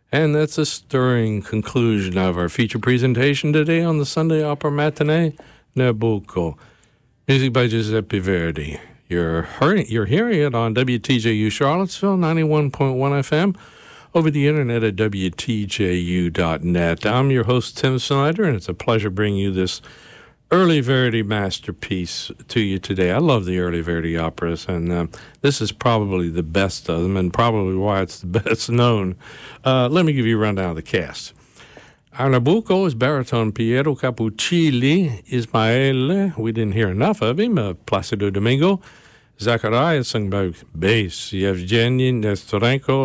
And that's a stirring conclusion of our feature presentation today on the Sunday Opera Matinee, Nabucco. Music by Giuseppe Verdi. You're hearing it on WTJU Charlottesville, 91.1 FM, over the internet at WTJU.net. I'm your host, Tim Snyder, and it's a pleasure bringing you this early Verdi masterpiece to you today. I love the early Verdi operas, and this is probably the best of them, and probably why it's the best known. Let me give you a rundown of the cast. Our Nabucco is baritone Piero Capuccilli. Ismaele, we didn't hear enough of him. Placido Domingo. Zacharias sung by bass. Yevgeny Nestorenko,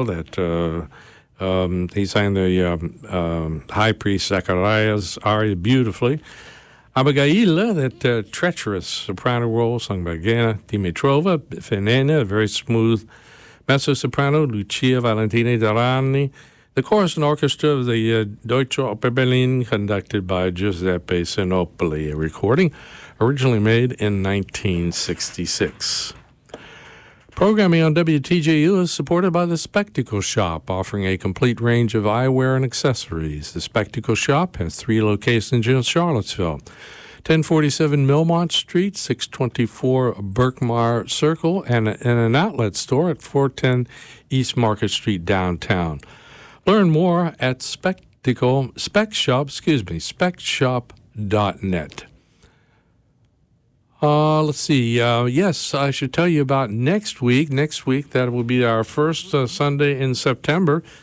he sang the high priest Zacharias aria beautifully. Abigail, that treacherous soprano role sung by Gena Dimitrova. Fenena, a very smooth mezzo-soprano. Lucia Valentina Durrani. The chorus and orchestra of the Deutsche Oper Berlin, conducted by Giuseppe Sinopoli, a recording originally made in 1966. Programming on WTJU is supported by The Spectacle Shop, offering a complete range of eyewear and accessories. The Spectacle Shop has 3 locations in Charlottesville: 1047 Millmont Street, 624 Berkmar Circle, and an outlet store at 410 East Market Street downtown. Learn more at specshop.net. Let's see. Yes, I should tell you about next week. Next week, that will be our first Sunday in September.